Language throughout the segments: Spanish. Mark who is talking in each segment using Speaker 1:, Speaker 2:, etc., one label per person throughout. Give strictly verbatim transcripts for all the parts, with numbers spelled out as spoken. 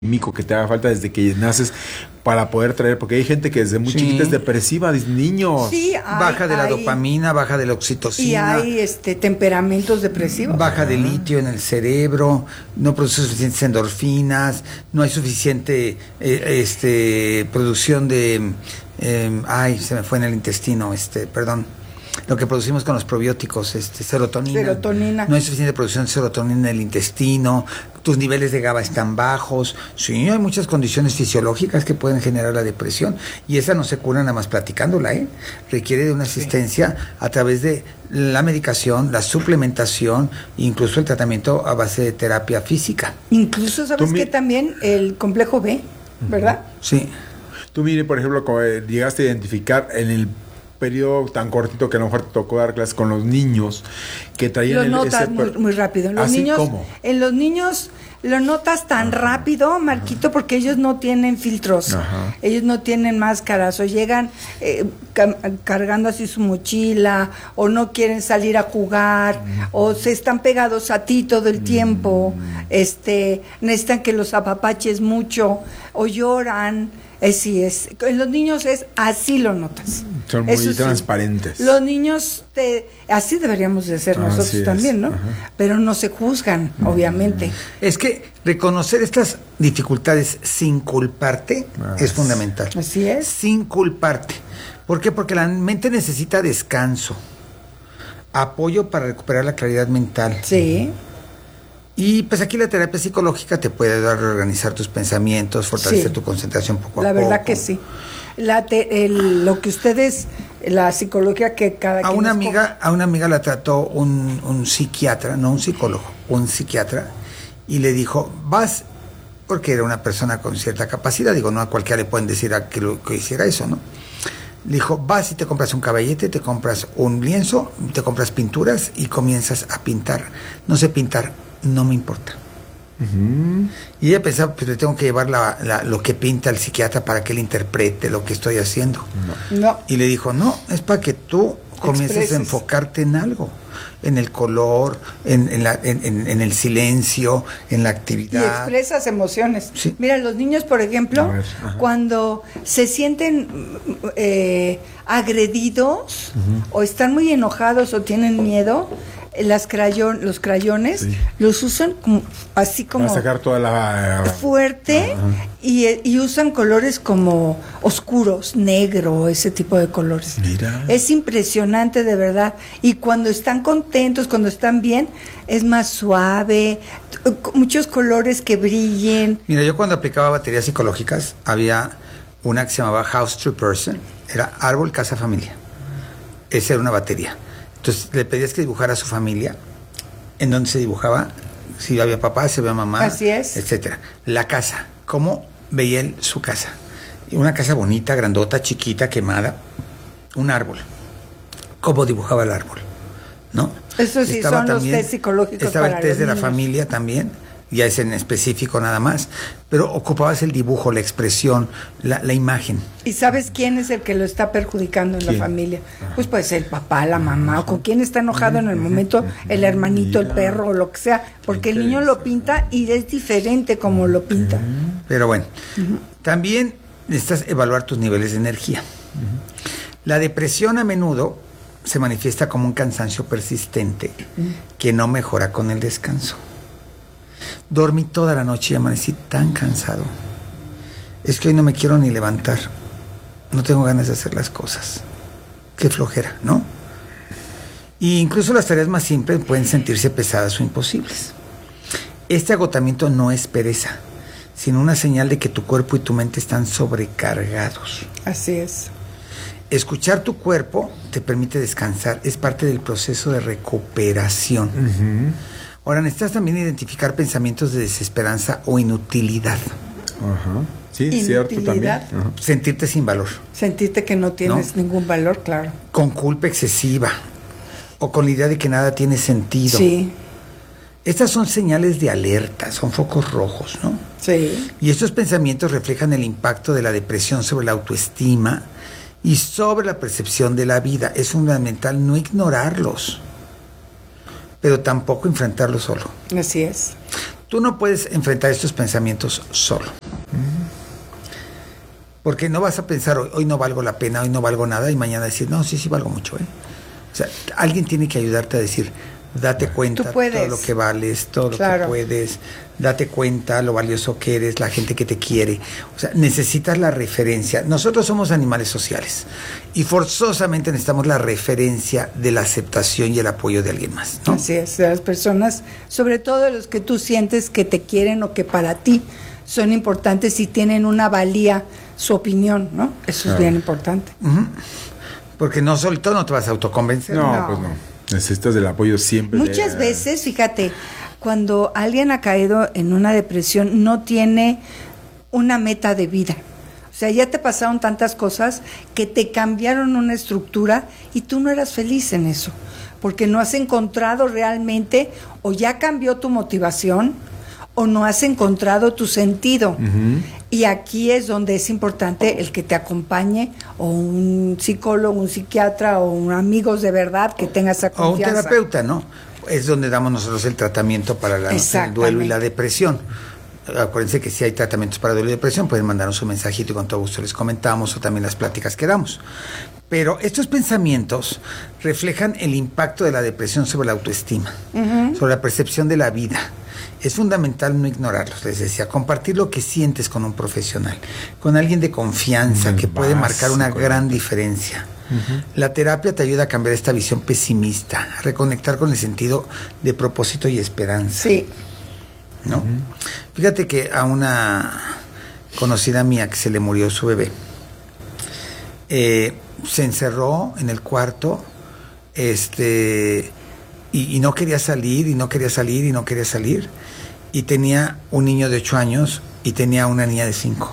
Speaker 1: químico que te haga falta desde que naces para poder traer, porque hay gente que desde muy sí. chiquita es depresiva, niños.
Speaker 2: Sí, hay,
Speaker 3: baja de la
Speaker 2: hay,
Speaker 3: dopamina, baja de la oxitocina.
Speaker 2: Y hay este temperamentos depresivos.
Speaker 3: Baja de litio en el cerebro, no produce suficientes endorfinas, no hay suficiente eh, este producción de eh, ay, se me fue en el intestino, este, perdón. Lo que producimos con los probióticos, este, serotonina.
Speaker 2: Serotonina.
Speaker 3: No hay suficiente producción de serotonina en el intestino, tus niveles de GABA están bajos. Sí, hay muchas condiciones fisiológicas que pueden generar la depresión y esa no se cura nada más platicándola, ¿eh? Requiere de una asistencia sí. a través de la medicación, la suplementación, incluso el tratamiento a base de terapia física.
Speaker 2: Incluso, ¿sabes qué? También el complejo B, ¿verdad?
Speaker 3: Sí.
Speaker 1: Tú, mire, por ejemplo, como llegaste a identificar en el periodo tan cortito que a lo mejor te tocó dar clases con los niños que traían
Speaker 2: lo
Speaker 1: el,
Speaker 2: notas
Speaker 1: ese,
Speaker 2: muy, muy rápido. Los
Speaker 1: ¿así
Speaker 2: niños,
Speaker 1: cómo?
Speaker 2: En los niños lo notas tan Ajá. rápido, Marquito, Ajá. porque ellos no tienen filtros, Ajá. ellos no tienen máscaras, o llegan eh, ca- cargando así su mochila, o no quieren salir a jugar, mm. o se están pegados a ti todo el mm. tiempo, este, necesitan que los apapaches mucho, o lloran. Así es, en los niños es así lo notas.
Speaker 1: Son muy
Speaker 2: Eso
Speaker 1: transparentes.
Speaker 2: Sí. Los niños, te, así deberíamos de ser nosotros así también, es. ¿no? Ajá. Pero no se juzgan, uh-huh. obviamente.
Speaker 3: Es que reconocer estas dificultades sin culparte ah, es fundamental.
Speaker 2: Así es.
Speaker 3: Sin culparte. ¿Por qué? Porque la mente necesita descanso, apoyo para recuperar la claridad mental.
Speaker 2: Sí.
Speaker 3: Y pues aquí la terapia psicológica te puede ayudar a reorganizar tus pensamientos, fortalecer sí. tu concentración poco a
Speaker 2: la
Speaker 3: poco.
Speaker 2: La verdad que sí. La te, el, lo que ustedes, la psicología que cada
Speaker 3: a
Speaker 2: quien
Speaker 3: una
Speaker 2: escoge.
Speaker 3: amiga A una amiga la trató un, un psiquiatra, no un psicólogo, un psiquiatra, y le dijo, vas, porque era una persona con cierta capacidad, digo, no a cualquiera le pueden decir a que, lo, que hiciera eso, ¿no? Le dijo, vas y te compras un caballete, te compras un lienzo, te compras pinturas y comienzas a pintar. No sé pintar, no me importa. Uh-huh. Y ella pensaba, pues le tengo que llevar la, la, lo que pinta el psiquiatra para que él interprete lo que estoy haciendo.
Speaker 2: No. no.
Speaker 3: Y le dijo, no, es para que tú comiences Expreses. a enfocarte en algo, en el color, en, en, la, en, en, en el silencio, en la actividad.
Speaker 2: Y expresas emociones.
Speaker 3: Sí.
Speaker 2: Mira, los niños, por ejemplo, cuando se sienten eh, agredidos uh-huh. o están muy enojados o tienen miedo, las crayon, los crayones sí. los usan como, así como
Speaker 1: para sacar toda la
Speaker 2: fuerte y, y usan colores como oscuros, negro, ese tipo de colores.
Speaker 1: Mira.
Speaker 2: Es impresionante de verdad. Y cuando están contentos, cuando están bien, es más suave, muchos colores que brillen.
Speaker 3: Mira, yo cuando aplicaba baterías psicológicas había una que se llamaba House Tree Person, era árbol, casa, familia. Esa era una batería. Entonces le pedías que dibujara a su familia, en donde se dibujaba, si había papá, si había mamá,
Speaker 2: así es,
Speaker 3: etcétera. La casa, cómo veía él su casa. Una casa bonita, grandota, chiquita, quemada. Un árbol. Cómo dibujaba el árbol, ¿no?
Speaker 2: Eso sí,
Speaker 3: estaba
Speaker 2: son
Speaker 3: también,
Speaker 2: los test psicológicos.
Speaker 3: Estaba
Speaker 2: para
Speaker 3: el test de
Speaker 2: niños.
Speaker 3: La familia también. Ya es en específico nada más, pero ocupabas el dibujo, la expresión, la, la imagen.
Speaker 2: ¿Y sabes quién es el que lo está perjudicando en ¿Quién? la familia? Ajá. Pues puede ser el papá, la mamá, o con quién está enojado en el momento, el hermanito, el perro, o lo que sea, porque el niño lo pinta y es diferente como lo pinta.
Speaker 3: Pero bueno, uh-huh. también necesitas evaluar tus niveles de energía. Uh-huh. La depresión a menudo se manifiesta como un cansancio persistente uh-huh. que no mejora con el descanso. Dormí toda la noche y amanecí tan cansado. Es que hoy no me quiero ni levantar. No tengo ganas de hacer las cosas. Qué flojera, ¿no? Y incluso las tareas más simples pueden sentirse pesadas o imposibles. Este agotamiento no es pereza, sino una señal de que tu cuerpo y tu mente están sobrecargados.
Speaker 2: Así es.
Speaker 3: Escuchar tu cuerpo te permite descansar. Es parte del proceso de recuperación. Uh-huh. Ahora, necesitas también identificar pensamientos de desesperanza o inutilidad.
Speaker 1: Ajá. Sí,
Speaker 2: inutilidad.
Speaker 1: Cierto también. Ajá.
Speaker 3: Sentirte sin valor.
Speaker 2: Sentirte que no tienes ¿no? ningún valor, claro.
Speaker 3: Con culpa excesiva o con la idea de que nada tiene sentido.
Speaker 2: Sí.
Speaker 3: Estas son señales de alerta, son focos rojos, ¿no?
Speaker 2: Sí.
Speaker 3: Y estos pensamientos reflejan el impacto de la depresión sobre la autoestima y sobre la percepción de la vida. Es fundamental no ignorarlos, pero tampoco enfrentarlo solo.
Speaker 2: Así es.
Speaker 3: tú no puedes enfrentar estos pensamientos solo. Porque no vas a pensar, hoy, hoy no valgo la pena, hoy no valgo nada, y mañana decir, no, sí, sí valgo mucho, ¿eh? O sea, alguien tiene que ayudarte a decir, date cuenta de todo lo que vales, todo claro. lo que puedes, date cuenta lo valioso que eres, la gente que te quiere. O sea, necesitas la referencia. Nosotros somos animales sociales y forzosamente necesitamos la referencia de la aceptación y el apoyo de alguien más, ¿no?
Speaker 2: Así es, de las personas, sobre todo de los que tú sientes que te quieren o que para ti son importantes y tienen una valía, su opinión, ¿no? Eso claro. es bien importante.
Speaker 3: Uh-huh. Porque no solito no te vas a autoconvencer.
Speaker 1: No, no. pues no. Necesitas del apoyo siempre.
Speaker 2: Muchas
Speaker 1: de...
Speaker 2: veces, fíjate, cuando alguien ha caído en una depresión, no tiene una meta de vida. O sea, ya te pasaron tantas cosas que te cambiaron una estructura y tú no eras feliz en eso, porque no has encontrado realmente, o ya cambió tu motivación, o no has encontrado tu sentido. Uh-huh. Y aquí es donde es importante el que te acompañe, o un psicólogo, un psiquiatra, o un amigos de verdad que tenga esa confianza.
Speaker 3: O un terapeuta, ¿no? Es donde damos nosotros el tratamiento para la, el duelo y la depresión. Acuérdense que si hay tratamientos para duelo y depresión, pueden mandarnos un mensajito y con todo gusto les comentamos, o también las pláticas que damos. Pero estos pensamientos reflejan el impacto de la depresión sobre la autoestima, uh-huh. sobre la percepción de la vida. Es fundamental no ignorarlos, les decía, compartir lo que sientes con un profesional, con alguien de confianza que puede marcar una gran diferencia. Uh-huh. La terapia te ayuda a cambiar esta visión pesimista, a reconectar con el sentido de propósito y esperanza.
Speaker 2: Sí.
Speaker 3: ¿No? Uh-huh. Fíjate que a una conocida mía que se le murió su bebé, eh, se encerró en el cuarto, este, y, y no quería salir, y no quería salir, y no quería salir. Y tenía un niño de ocho años y tenía una niña de cinco.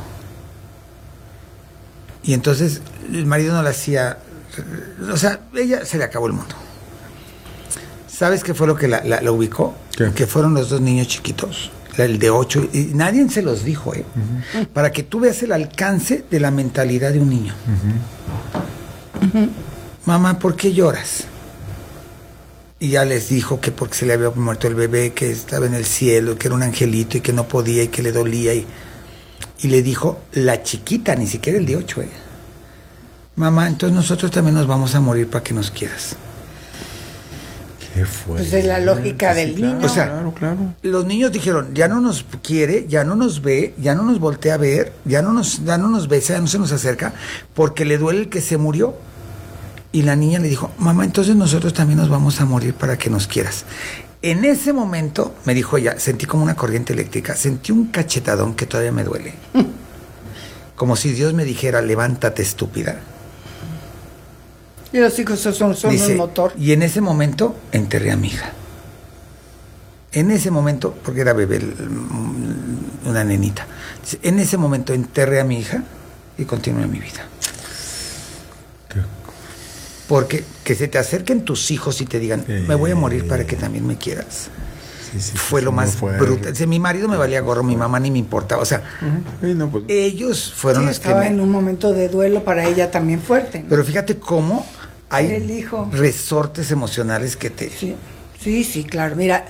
Speaker 3: Y entonces el marido no la hacía, o sea, ella se le acabó el mundo. ¿Sabes qué fue lo que la, la, la ubicó? ¿Qué? Que fueron los dos niños chiquitos, el de ocho, y nadie se los dijo, ¿eh? Uh-huh. Para que tú veas el alcance de la mentalidad de un niño. Uh-huh. Uh-huh. Mamá, ¿por qué lloras? Y ya les dijo que porque se le había muerto el bebé, que estaba en el cielo, que era un angelito y que no podía y que le dolía. Y, y le dijo la chiquita, ni siquiera el de ocho, ¿eh? Mamá, entonces nosotros también nos vamos a morir para que nos quieras.
Speaker 1: ¿Qué fue?
Speaker 2: Pues es la lógica sí, del
Speaker 1: claro,
Speaker 2: niño.
Speaker 3: O sea,
Speaker 1: claro, claro.
Speaker 3: Los niños dijeron, ya no nos quiere, ya no nos ve, ya no nos voltea a ver, ya no nos, ya no nos besa, ya no se nos acerca, porque le duele el que se murió. Y la niña le dijo, mamá, entonces nosotros también nos vamos a morir para que nos quieras. En ese momento, me dijo ella, sentí como una corriente eléctrica, sentí un cachetadón que todavía me duele. Como si Dios me dijera, levántate, estúpida.
Speaker 2: Y los hijos son, son
Speaker 3: Dice,
Speaker 2: un motor.
Speaker 3: Y en ese momento enterré a mi hija. En ese momento, porque era bebé, una nenita. Dice, en ese momento enterré a mi hija y continué mi vida.
Speaker 1: ¿Qué?
Speaker 3: Porque que se te acerquen tus hijos y te digan, eh, me voy a morir para que también me quieras. Sí, sí, fue sí, lo más no brutal. O sea, mi marido me valía gorro, mi mamá ni me importaba. O sea, uh-huh. sí, no, pues, ellos fueron
Speaker 2: sí,
Speaker 3: los que...
Speaker 2: Estaba
Speaker 3: me...
Speaker 2: en un momento de duelo para ella también fuerte, ¿no?
Speaker 3: Pero fíjate cómo hay
Speaker 2: el hijo.
Speaker 3: resortes emocionales que te...
Speaker 2: Sí, sí, sí, claro. Mira,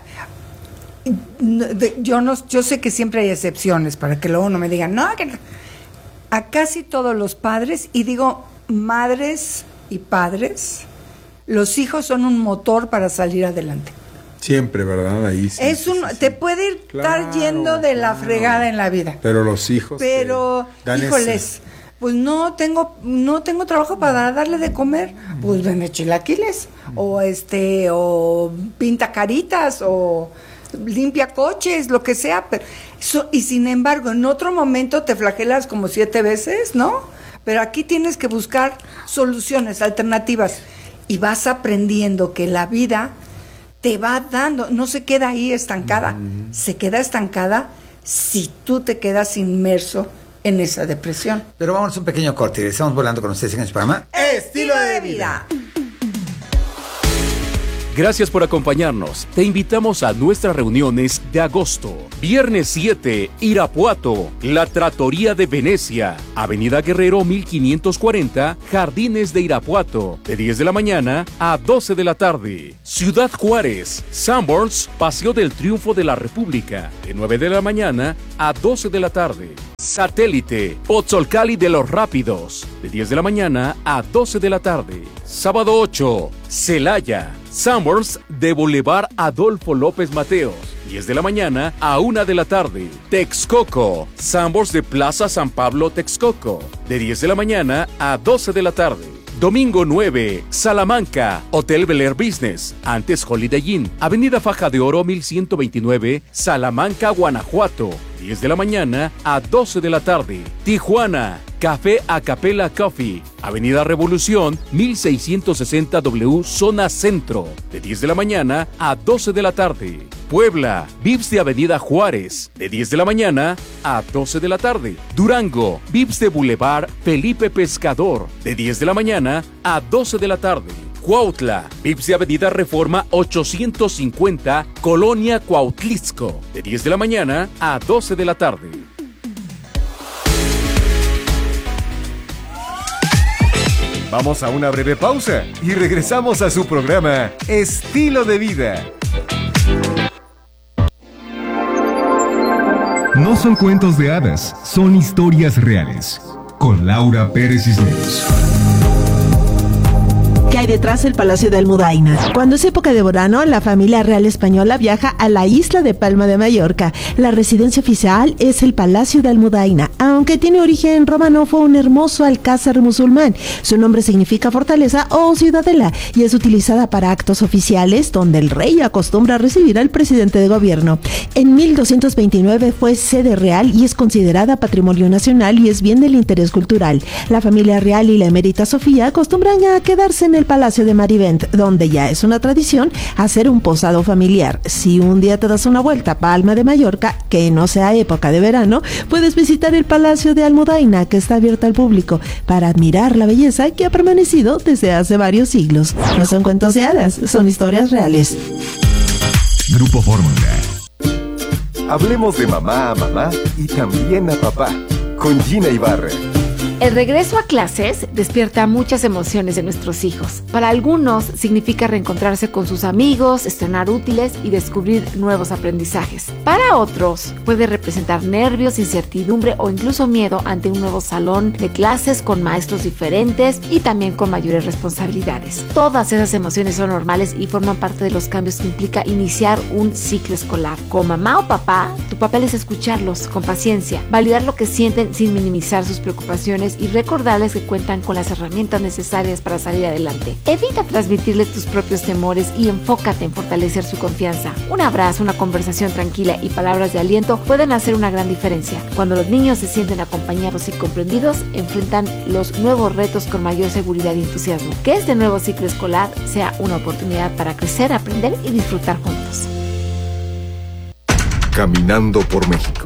Speaker 2: yo, no, yo sé que siempre hay excepciones para que luego no me digan, no, que no. A casi todos los padres, y digo madres y padres, los hijos son un motor para salir adelante.
Speaker 1: Siempre, ¿verdad? Ahí sí,
Speaker 2: es un,
Speaker 1: sí, sí.
Speaker 2: Te puede ir
Speaker 1: claro,
Speaker 2: estar yendo de la fregada
Speaker 1: claro.
Speaker 2: en la vida.
Speaker 1: Pero los hijos.
Speaker 2: Pero, híjoles, ese... pues no tengo, no tengo trabajo para darle de comer. Pues vende chilaquiles, o este, o pinta caritas, o limpia coches, lo que sea. Pero eso, y sin embargo, en otro momento te flagelas como siete veces, ¿no? Pero aquí tienes que buscar soluciones, alternativas. Y vas aprendiendo que la vida te va dando, no se queda ahí estancada, uh-huh. se queda estancada si tú te quedas inmerso en esa depresión.
Speaker 3: Pero vamos a un pequeño corte, estamos volando con ustedes en el programa
Speaker 2: Estilo de Vida.
Speaker 4: Gracias por acompañarnos. Te invitamos a nuestras reuniones de agosto. Viernes siete, Irapuato, La Trattoria de Venecia, Avenida Guerrero mil quinientos cuarenta, Jardines de Irapuato, de diez de la mañana a doce de la tarde. Ciudad Juárez, Sanborns, Paseo del Triunfo de la República, de nueve de la mañana a doce de la tarde. Satélite, Pozzolcali de los Rápidos, de diez de la mañana a doce de la tarde. Sábado ocho, Celaya, Sanborns de Boulevard Adolfo López Mateos, diez de la mañana a una de la tarde. Texcoco, Sanborns de Plaza San Pablo Texcoco, de diez de la mañana a doce de la tarde. Domingo nueve, Salamanca, Hotel Bel Air Business, antes Holiday Inn, Avenida Faja de Oro mil ciento veintinueve, Salamanca, Guanajuato, diez de la mañana a doce de la tarde. Tijuana, Café Acapella Coffee, Avenida Revolución mil seiscientos sesenta W, Zona Centro, de diez de la mañana a doce de la tarde. Puebla, Vips de Avenida Juárez, de diez de la mañana a doce de la tarde. Durango, Vips de Boulevard Felipe Pescador, de diez de la mañana a doce de la tarde. Cuautla, Vips de Avenida Reforma ochocientos cincuenta, Colonia Cuautlisco, de diez de la mañana a doce de la tarde.
Speaker 5: Vamos a una breve pausa y regresamos a su programa Estilo de Vida. No son cuentos de hadas, son historias reales. Con Laura Pérez Cisneros.
Speaker 6: ¿Qué hay detrás del Palacio de Almudaina? Cuando es época de verano, la familia real española viaja a la isla de Palma de Mallorca. La residencia oficial es el Palacio de Almudaina. Aunque tiene origen romano, fue un hermoso alcázar musulmán. Su nombre significa fortaleza o ciudadela y es utilizada para actos oficiales donde el rey acostumbra a recibir al presidente de gobierno. En mil doscientos veintinueve fue sede real y es considerada patrimonio nacional y es bien del interés cultural. La familia real y la emérita Sofía acostumbran a quedarse en el Palacio de Marivent, donde ya es una tradición hacer un posado familiar. Si un día te das una vuelta a Palma de Mallorca, que no sea época de verano, puedes visitar el Palacio de Almudaina, que está abierto al público, para admirar la belleza que ha permanecido desde hace varios siglos. No son cuentos de hadas, son historias reales.
Speaker 5: Grupo Fórmula. Hablemos de mamá a mamá y también a papá, con Gina Ibarra.
Speaker 7: El regreso a clases despierta muchas emociones de nuestros hijos. Para algunos significa reencontrarse con sus amigos, estrenar útiles y descubrir nuevos aprendizajes. Para otros puede representar nervios, incertidumbre o incluso miedo ante un nuevo salón de clases con maestros diferentes y también con mayores responsabilidades. Todas esas emociones son normales y forman parte de los cambios que implica iniciar un ciclo escolar. Como mamá o papá, tu papel es escucharlos con paciencia, validar lo que sienten sin minimizar sus preocupaciones y recordarles que cuentan con las herramientas necesarias para salir adelante. Evita transmitirles tus propios temores y enfócate en fortalecer su confianza. Un abrazo, una conversación tranquila y palabras de aliento pueden hacer una gran diferencia. Cuando los niños se sienten acompañados y comprendidos, enfrentan los nuevos retos con mayor seguridad y entusiasmo. Que este nuevo ciclo escolar sea una oportunidad para crecer, aprender y disfrutar juntos.
Speaker 5: Caminando por México.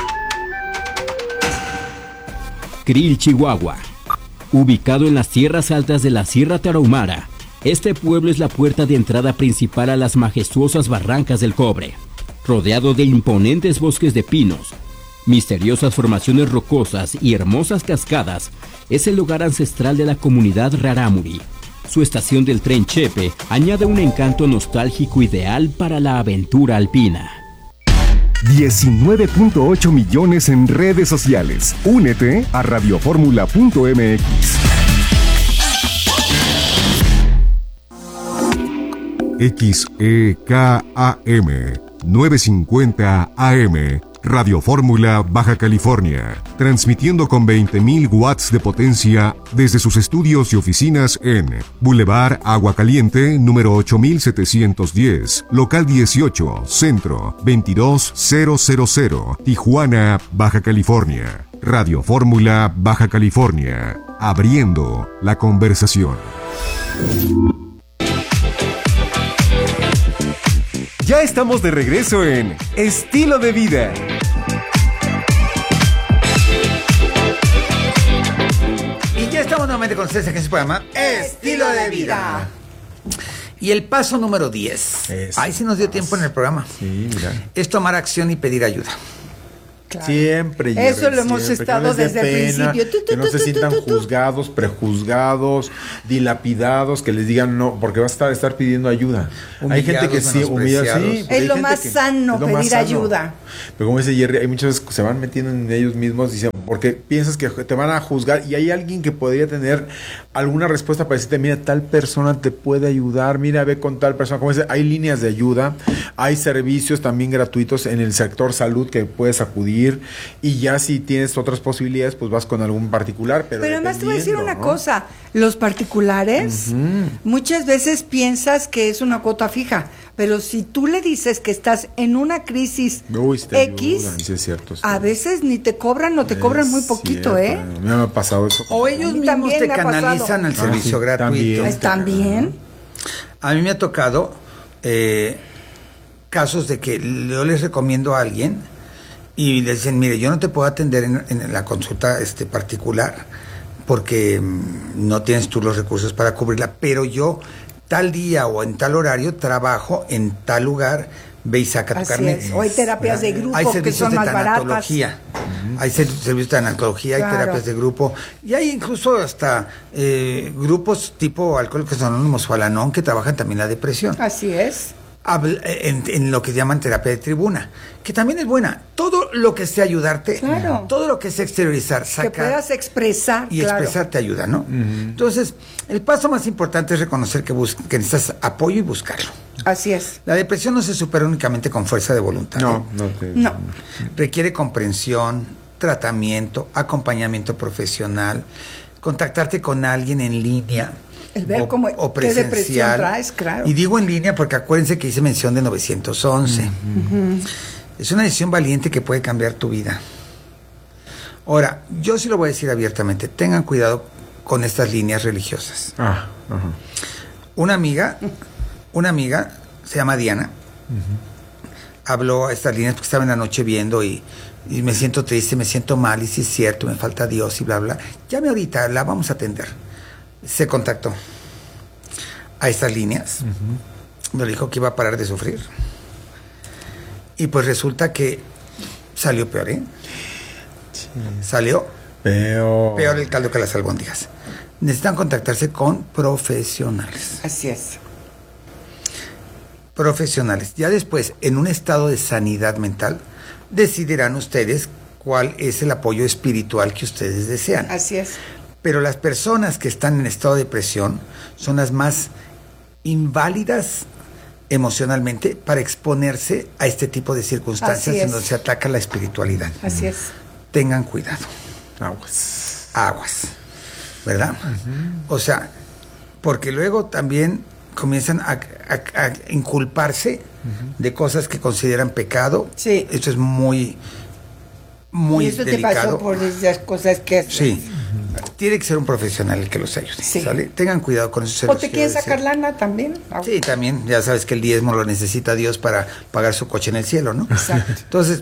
Speaker 8: Krill, Chihuahua. Ubicado en las tierras altas de la Sierra Tarahumara, este pueblo es la puerta de entrada principal a las majestuosas barrancas del Cobre. Rodeado de imponentes bosques de pinos, misteriosas formaciones rocosas y hermosas cascadas, es el lugar ancestral de la comunidad Rarámuri. Su estación del tren Chepe añade un encanto nostálgico ideal para la aventura alpina.
Speaker 5: diecinueve punto ocho millones en redes sociales. Únete a radioformula punto m x. X E K A M novecientos cincuenta A M Radio Fórmula, Baja California, transmitiendo con veinte mil watts de potencia desde sus estudios y oficinas en Boulevard Agua Caliente, número ocho mil setecientos diez, local dieciocho, centro, veintidós mil, Tijuana, Baja California. Radio Fórmula, Baja California, abriendo la conversación. Ya estamos de regreso en Estilo de Vida.
Speaker 3: Y ya estamos nuevamente con ustedes aquí en su programa Estilo de Vida. Y el paso número diez.
Speaker 1: Eso.
Speaker 3: Ahí sí nos dio tiempo en el programa.
Speaker 1: Sí, mira.
Speaker 3: Es tomar acción y pedir ayuda.
Speaker 2: Claro.
Speaker 1: Siempre.
Speaker 2: Eso
Speaker 1: Jerry,
Speaker 2: lo hemos
Speaker 1: siempre.
Speaker 2: estado
Speaker 1: Que no les dé
Speaker 2: desde el
Speaker 1: pena,
Speaker 2: principio. Tu, tu,
Speaker 1: que no
Speaker 2: tu,
Speaker 1: se
Speaker 2: tu,
Speaker 1: sientan
Speaker 2: tu, tu.
Speaker 1: juzgados, prejuzgados, dilapidados, que les digan no, porque vas a estar, estar pidiendo ayuda. Hay gente que sí, humilla, sí.
Speaker 3: menospreciados.
Speaker 1: hay
Speaker 2: Es lo
Speaker 1: gente
Speaker 2: más
Speaker 1: que-
Speaker 2: sano,
Speaker 1: es lo más
Speaker 2: pedir
Speaker 1: sano.
Speaker 2: ayuda.
Speaker 1: Pero como dice Jerry, hay muchas veces que se van metiendo en ellos mismos dicen, porque piensas que te van a juzgar y hay alguien que podría tener alguna respuesta para decirte, mira, tal persona te puede ayudar, mira, ve con tal persona. Como dice, hay líneas de ayuda, hay servicios también gratuitos en el sector salud que puedes acudir y ya si tienes otras posibilidades, pues vas con algún particular. Pero,
Speaker 2: Pero además te voy a decir una
Speaker 1: dependiendo, ¿no?
Speaker 2: cosa, los particulares muchas veces piensas que es una cuota fija, pero si tú le dices que estás en una crisis
Speaker 1: Uy, si te
Speaker 2: X,
Speaker 1: ayudan, sí es cierto, sí.
Speaker 2: a veces ni te cobran o te cobran
Speaker 1: Es
Speaker 2: muy poquito,
Speaker 1: cierto,
Speaker 2: ¿eh?
Speaker 1: A mí me ha pasado eso.
Speaker 3: O ellos
Speaker 2: A mí
Speaker 3: mismos
Speaker 2: también
Speaker 3: te
Speaker 2: me ha pasado.
Speaker 3: canalizan al
Speaker 1: Ah,
Speaker 3: servicio
Speaker 1: sí,
Speaker 3: gratuito.
Speaker 1: también.
Speaker 2: ¿Están bien?
Speaker 3: A mí me ha tocado eh, casos de que yo les recomiendo a alguien y le dicen, mire, yo no te puedo atender en, en la consulta este, particular porque mm, no tienes tú los recursos para cubrirla, pero yo tal día o en tal horario trabajo en tal lugar, ve y saca tu
Speaker 2: Así
Speaker 3: carnet.
Speaker 2: es. O hay terapias de grupo
Speaker 3: Hay
Speaker 2: que
Speaker 3: servicios
Speaker 2: son
Speaker 3: de
Speaker 2: más baratas.
Speaker 3: tanatología. Hay ser- servicios de tanatología,
Speaker 2: Claro.
Speaker 3: hay terapias de grupo. Y hay incluso hasta eh, grupos tipo Alcohólicos Anónimos o Al-Anon que trabajan también la depresión.
Speaker 2: Así es.
Speaker 3: Habl- En, en lo que llaman terapia de tribuna, que también es buena. Todo lo que sea ayudarte,
Speaker 2: Claro.
Speaker 3: todo lo que sea exteriorizar,
Speaker 2: Que
Speaker 3: sacar
Speaker 2: puedas expresar,
Speaker 3: y
Speaker 2: claro.
Speaker 3: expresar te ayuda, ¿no? Entonces, el paso más importante es reconocer que, bus- que necesitas apoyo y buscarlo.
Speaker 2: Así es.
Speaker 3: La depresión no se supera únicamente con fuerza de voluntad.
Speaker 1: No,
Speaker 3: ¿eh?
Speaker 1: no te...
Speaker 2: No.
Speaker 3: Requiere comprensión, tratamiento, acompañamiento profesional, contactarte con alguien en línea.
Speaker 2: El ver
Speaker 3: o-
Speaker 2: cómo-
Speaker 3: o
Speaker 2: qué depresión
Speaker 3: presencial.
Speaker 2: traes, claro.
Speaker 3: Y digo en línea porque acuérdense que hice mención de nueve once. Es una decisión valiente que puede cambiar tu vida. Ahora, yo sí lo voy a decir abiertamente, tengan cuidado con estas líneas religiosas.
Speaker 1: Ah, ajá.
Speaker 3: Una amiga, una amiga, se llama Diana, habló a estas líneas porque estaba en la noche viendo y, y me siento triste, me siento mal y si es cierto, me falta Dios y bla, bla. Llame ahorita, la vamos a atender. Se contactó a estas líneas, me dijo que iba a parar de sufrir. Y pues resulta que salió peor, ¿eh? Salió
Speaker 1: Peor.
Speaker 3: peor el caldo que las albóndigas. Necesitan contactarse con profesionales.
Speaker 2: Así es.
Speaker 3: Profesionales. Ya después, en un estado de sanidad mental, decidirán ustedes cuál es el apoyo espiritual que ustedes desean.
Speaker 2: Así es.
Speaker 3: Pero las personas que están en estado de depresión son las más inválidas emocionalmente para exponerse a este tipo de circunstancias
Speaker 2: Así es.
Speaker 3: en donde se ataca la espiritualidad.
Speaker 2: Así es.
Speaker 3: Tengan cuidado.
Speaker 1: Aguas.
Speaker 3: Aguas, ¿verdad? O sea, porque luego también comienzan a, a- a inculparse de cosas que consideran pecado.
Speaker 2: Sí.
Speaker 3: Esto es muy, muy
Speaker 2: y eso te
Speaker 3: delicado.
Speaker 2: pasó por esas cosas que haces.
Speaker 3: Sí. Tiene que ser un profesional el que los ayude.
Speaker 2: Sí.
Speaker 3: ¿Sale? Tengan cuidado con eso. se
Speaker 2: ¿O
Speaker 3: los
Speaker 2: te
Speaker 3: quiero
Speaker 2: quieres sacar
Speaker 3: decir.
Speaker 2: lana también?
Speaker 3: Sí, también. Ya sabes que el diezmo lo necesita Dios para pagar su coche en el cielo, ¿no?
Speaker 2: Exacto.
Speaker 3: Entonces,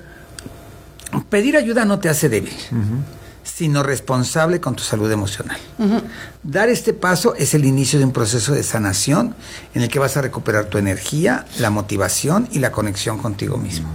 Speaker 3: pedir ayuda no te hace débil, sino responsable con tu salud emocional. Dar este paso es el inicio de un proceso de sanación en el que vas a recuperar tu energía, la motivación y la conexión contigo mismo.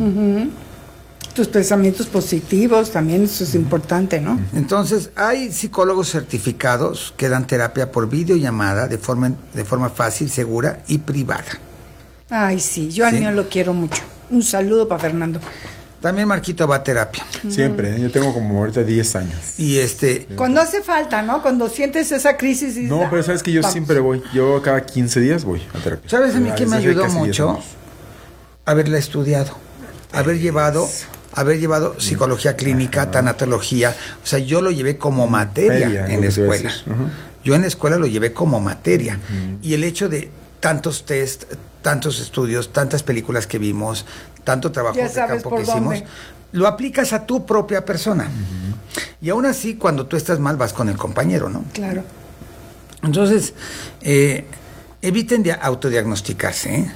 Speaker 2: Tus pensamientos positivos también, eso es importante, ¿no?
Speaker 3: Entonces, hay psicólogos certificados que dan terapia por videollamada de forma, de forma fácil, segura y privada.
Speaker 2: Ay, sí, yo al
Speaker 3: Sí.
Speaker 2: mío lo quiero mucho. Un saludo para Fernando.
Speaker 3: También Marquito va a terapia.
Speaker 1: Siempre, ¿eh? Yo tengo como ahorita diez años.
Speaker 3: Y este,
Speaker 2: Cuando hace falta, ¿no? Cuando sientes esa crisis y dices,
Speaker 1: No, pero sabes que yo
Speaker 2: vamos.
Speaker 1: siempre voy. Yo cada quince días voy a terapia.
Speaker 3: ¿sabes a mí
Speaker 1: Ya
Speaker 3: que me
Speaker 1: desde hace
Speaker 3: ayudó
Speaker 1: casi diez
Speaker 3: mucho?
Speaker 1: años.
Speaker 3: Haberla estudiado, haber llevado, haber llevado psicología clínica, tanatología. O sea, yo lo llevé como materia
Speaker 1: Materia,
Speaker 3: en
Speaker 1: lo
Speaker 3: la
Speaker 1: que te iba a
Speaker 3: escuela.
Speaker 1: decir. Ujú.
Speaker 3: Yo en la escuela lo llevé como materia. Y el hecho de tantos test, tantos estudios, tantas películas que vimos, tanto trabajo
Speaker 2: Ya
Speaker 3: de
Speaker 2: sabes
Speaker 3: campo
Speaker 2: por
Speaker 3: que hicimos,
Speaker 2: dónde.
Speaker 3: lo aplicas a tu propia persona. Y aún así, cuando tú estás mal, vas con el compañero, ¿no?
Speaker 2: Claro.
Speaker 3: Entonces, eh, eviten de autodiagnosticarse, ¿eh?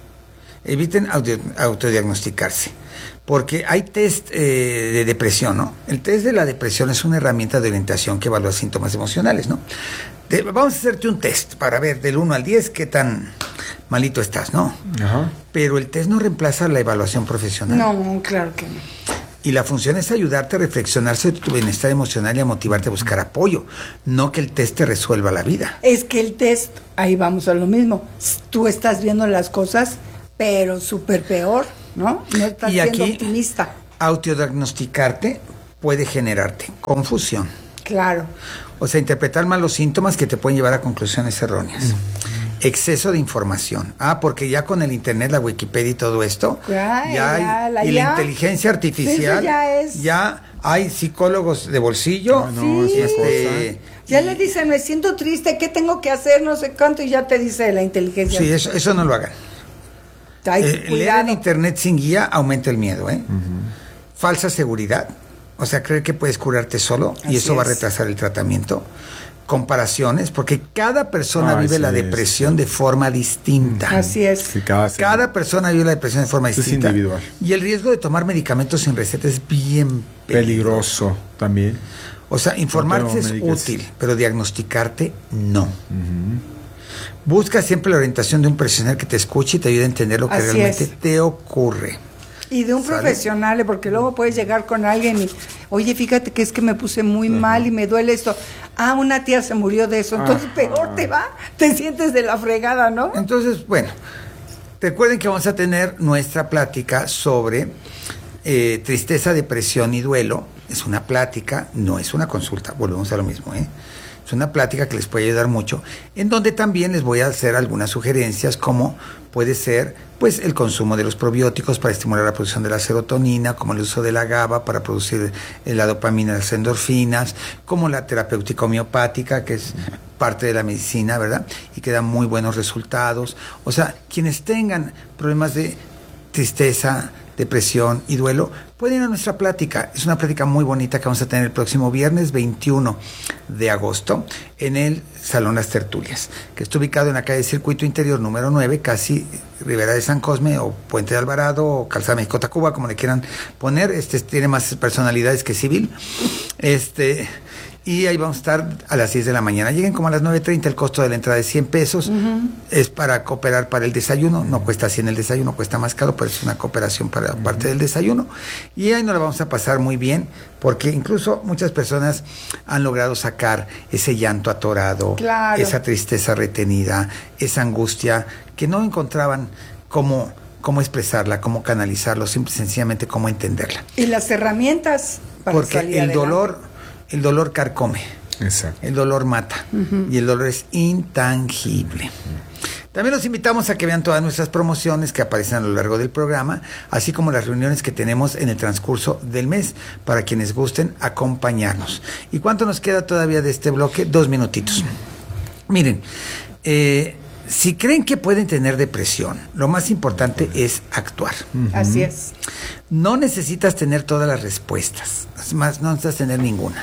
Speaker 3: Eviten audio- autodiagnosticarse, porque hay test eh, de depresión, ¿no? El test de la depresión es una herramienta de orientación que evalúa síntomas emocionales, ¿no? Te- vamos a hacerte un test para ver del uno al diez qué tan malito estás, ¿no?
Speaker 1: Ajá.
Speaker 3: Pero el test no reemplaza la evaluación profesional.
Speaker 2: No, claro que no.
Speaker 3: Y la función es ayudarte a reflexionar sobre tu bienestar emocional y a motivarte a buscar apoyo, no que el test te resuelva la vida.
Speaker 2: Es que el test, ahí vamos a lo mismo. Tú estás viendo las cosas, pero súper peor, ¿no? No estás
Speaker 3: Y
Speaker 2: siendo
Speaker 3: aquí,
Speaker 2: optimista.
Speaker 3: autodiagnosticarte puede generarte confusión.
Speaker 2: Claro.
Speaker 3: O sea, interpretar mal los síntomas que te pueden llevar a conclusiones erróneas. Mm. Exceso de información. Ah, porque ya con el internet, la Wikipedia y todo esto,
Speaker 2: ya,
Speaker 3: ya hay,
Speaker 2: ya, la,
Speaker 3: y
Speaker 2: ya.
Speaker 3: la inteligencia artificial,
Speaker 2: sí, ya, es...
Speaker 3: ya hay psicólogos de bolsillo.
Speaker 1: No, no,
Speaker 2: sí.
Speaker 3: este,
Speaker 2: ya
Speaker 3: y,
Speaker 2: le dicen, me siento triste, ¿qué tengo que hacer? No sé cuánto, y ya te dice la inteligencia.
Speaker 3: Sí, eso, eso no lo hagan.
Speaker 2: Ay,
Speaker 3: eh, leer en internet sin guía aumenta el miedo, ¿eh? Uh-huh. Falsa seguridad. O sea, creer que puedes curarte solo. Así y eso es. Va a retrasar el tratamiento. Comparaciones, porque cada persona Ay, vive sí, la depresión sí. de forma distinta.
Speaker 2: Así es.
Speaker 1: Sí, cada,
Speaker 3: cada persona vive la depresión de forma
Speaker 1: es
Speaker 3: distinta.
Speaker 1: Individual.
Speaker 3: Y el riesgo de tomar medicamentos sin receta es bien
Speaker 1: peligroso, peligroso también.
Speaker 3: O sea, informarse no es útil, pero diagnosticarte no. Uh-huh. Busca siempre la orientación de un profesional que te escuche y te ayude a entender lo que Así realmente es. te ocurre.
Speaker 2: Y de un ¿Sale? profesional, porque luego puedes llegar con alguien y, oye, fíjate que es que me puse muy uh-huh. mal y me duele esto. Ah, una tía se murió de eso, entonces uh-huh. peor te va, te sientes de la fregada, ¿no?
Speaker 3: Entonces, bueno, recuerden que vamos a tener nuestra plática sobre eh, tristeza, depresión y duelo. Es una plática, no es una consulta, volvemos a lo mismo, ¿eh? Es una plática que les puede ayudar mucho, en donde también les voy a hacer algunas sugerencias, como puede ser pues el consumo de los probióticos para estimular la producción de la serotonina, como el uso de la GABA para producir la dopamina, las endorfinas, como la terapéutica homeopática, que es parte de la medicina, ¿verdad? Y que da muy buenos resultados. O sea, quienes tengan problemas de tristeza, depresión y duelo, pueden ir a nuestra plática. Es una plática muy bonita que vamos a tener el próximo viernes veintiuno de agosto en el Salón Las Tertulias, que está ubicado en la calle Circuito Interior número nueve, casi Ribera de San Cosme o Puente de Alvarado o Calzada México Tacuba, como le quieran poner. Este tiene más personalidades que civil. Este... Y ahí vamos a estar a las seis de la mañana. Lleguen como a las nueve treinta, el costo de la entrada es cien pesos. Uh-huh. Es para cooperar para el desayuno. No cuesta cien el desayuno, cuesta más caro, pero es una cooperación para uh-huh. parte del desayuno. Y ahí nos la vamos a pasar muy bien, porque incluso muchas personas han logrado sacar ese llanto atorado, claro. esa tristeza retenida, esa angustia, que no encontraban cómo, cómo expresarla, cómo canalizarlo, simple y sencillamente cómo entenderla.
Speaker 2: Y las herramientas para
Speaker 3: porque
Speaker 2: salir
Speaker 3: el
Speaker 2: adelante.
Speaker 3: dolor... El dolor carcome. Exacto. El dolor mata. Uh-huh. Y el dolor es intangible. Uh-huh. También los invitamos a que vean todas nuestras promociones que aparecen a lo largo del programa, así como las reuniones que tenemos en el transcurso del mes, para quienes gusten acompañarnos. ¿Y cuánto nos queda todavía de este bloque? Dos minutitos. Uh-huh. Miren, eh, si creen que pueden tener depresión, lo más importante es actuar.
Speaker 2: Uh-huh. Así es.
Speaker 3: No necesitas tener todas las respuestas, es más, no necesitas tener ninguna.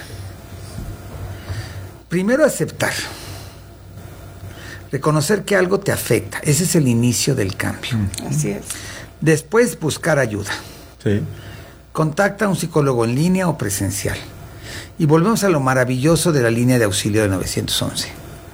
Speaker 3: Primero aceptar, reconocer que algo te afecta, ese es el inicio del cambio.
Speaker 2: Uh-huh. Así es.
Speaker 3: Después buscar ayuda.
Speaker 1: Sí.
Speaker 3: Contacta a un psicólogo en línea o presencial. Y volvemos a lo maravilloso de la línea de auxilio del nueve once.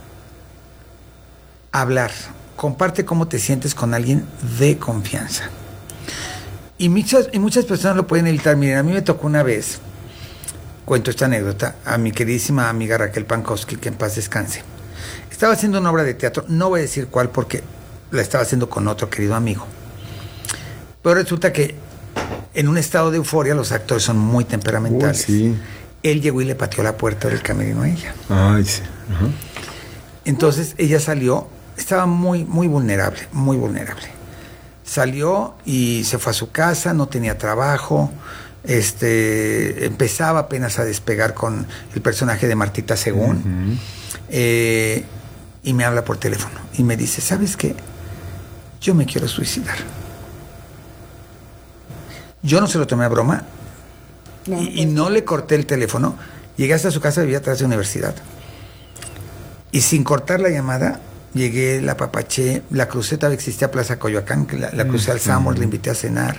Speaker 3: Hablar, comparte cómo te sientes con alguien de confianza. Y muchas, y muchas personas lo pueden evitar. Miren, a mí me tocó una vez, cuento esta anécdota, a mi queridísima amiga Raquel Pankowski, que en paz descanse. Estaba haciendo una obra de teatro, no voy a decir cuál porque la estaba haciendo con otro querido amigo. Pero resulta que en un estado de euforia los actores son muy temperamentales. Uy, sí. Él llegó y le pateó la puerta del camerino a ella.
Speaker 1: Ay, sí. Uh-huh.
Speaker 3: Entonces ella salió, estaba muy, muy vulnerable, muy vulnerable. Salió y se fue a su casa, no tenía trabajo, este, empezaba apenas a despegar con el personaje de Martita Según, uh-huh. eh, y me habla por teléfono y me dice, ¿sabes qué? Yo me quiero suicidar. Yo no se lo tomé a broma no, y, y no le corté el teléfono. Llegué hasta su casa, vivía atrás de universidad. Y sin cortar la llamada, llegué, la apapaché, la crucé, todavía existía Plaza Coyoacán, la, la crucé al Sambor, le invité a cenar.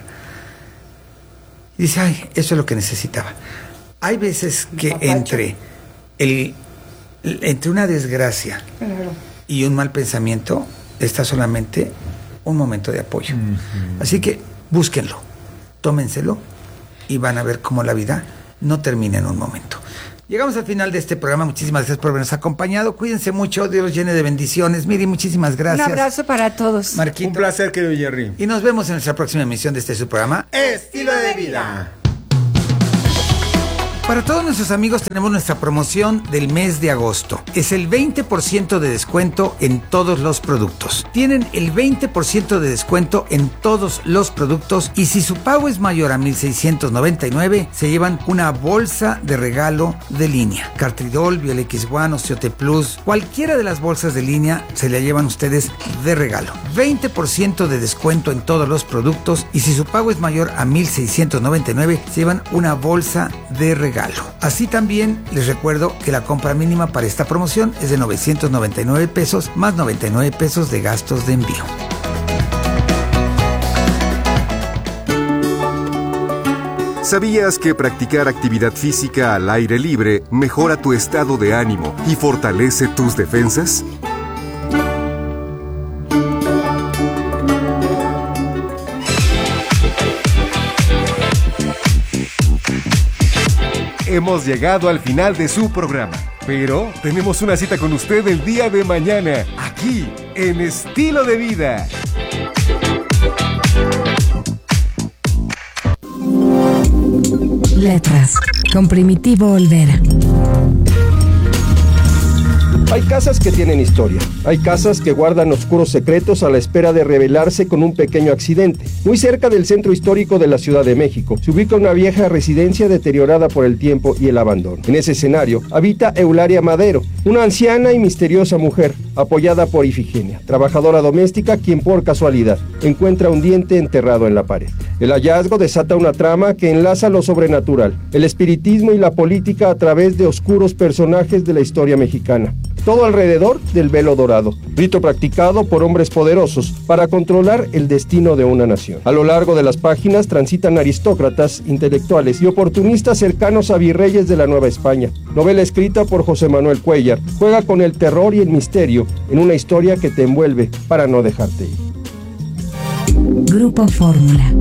Speaker 3: Y dice, ay, eso es lo que necesitaba. Hay veces que entre, el, entre una desgracia claro. y un mal pensamiento, está solamente un momento de apoyo. Uh-huh. Así que búsquenlo, tómenselo y van a ver cómo la vida no termina en un momento. Llegamos al final de este programa. Muchísimas gracias por habernos acompañado. Cuídense mucho. Dios los llene de bendiciones. Miri, muchísimas gracias.
Speaker 2: Un abrazo para todos.
Speaker 3: Marquito.
Speaker 1: Un placer, querido Jerry.
Speaker 3: Y nos vemos en nuestra próxima emisión de este su programa
Speaker 1: Estilo de Vida.
Speaker 3: Para todos nuestros amigos tenemos nuestra promoción del mes de agosto. Es el veinte por ciento de descuento en todos los productos. Tienen el veinte por ciento de descuento en todos los productos y si su pago es mayor a mil seiscientos noventa y nueve, se llevan una bolsa de regalo de línea. Cartridol, Biolex One, Osteote Plus, cualquiera de las bolsas de línea se la llevan ustedes de regalo. veinte por ciento de descuento en todos los productos y si su pago es mayor a mil seiscientos noventa y nueve, se llevan una bolsa de regalo. Así también les recuerdo que la compra mínima para esta promoción es de novecientos noventa y nueve pesos más noventa y nueve pesos de gastos de envío.
Speaker 5: ¿Sabías que practicar actividad física al aire libre mejora tu estado de ánimo y fortalece tus defensas? Hemos llegado al final de su programa, pero tenemos una cita con usted el día de mañana, aquí, en Estilo de Vida.
Speaker 9: Letras, con Primitivo Olvera.
Speaker 10: Hay casas que tienen historia, hay casas que guardan oscuros secretos a la espera de revelarse con un pequeño accidente. Muy cerca del centro histórico de la Ciudad de México, se ubica una vieja residencia deteriorada por el tiempo y el abandono. En ese escenario habita Eulalia Madero, una anciana y misteriosa mujer, apoyada por Ifigenia, trabajadora doméstica quien por casualidad encuentra un diente enterrado en la pared. El hallazgo desata una trama que enlaza lo sobrenatural, el espiritismo y la política a través de oscuros personajes de la historia mexicana. Todo alrededor del velo dorado, rito practicado por hombres poderosos para controlar el destino de una nación. A lo largo de las páginas transitan aristócratas, intelectuales y oportunistas cercanos a virreyes de la Nueva España. Novela escrita por José Manuel Cuellar, juega con el terror y el misterio en una historia que te envuelve para no dejarte ir.
Speaker 9: Grupo Fórmula.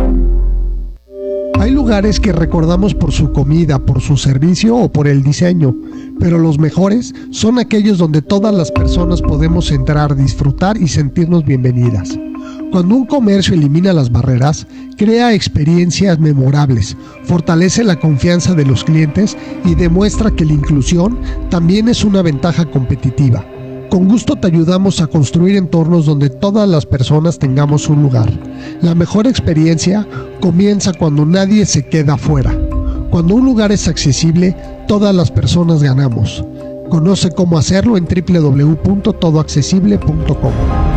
Speaker 11: Hay lugares que recordamos por su comida, por su servicio o por el diseño, pero los mejores son aquellos donde todas las personas podemos entrar, disfrutar y sentirnos bienvenidas. Cuando un comercio elimina las barreras, crea experiencias memorables, fortalece la confianza de los clientes y demuestra que la inclusión también es una ventaja competitiva. Con gusto te ayudamos a construir entornos donde todas las personas tengamos un lugar. La mejor experiencia comienza cuando nadie se queda fuera. Cuando un lugar es accesible, todas las personas ganamos. Conoce cómo hacerlo en doble u doble u doble u punto todo accesible punto com.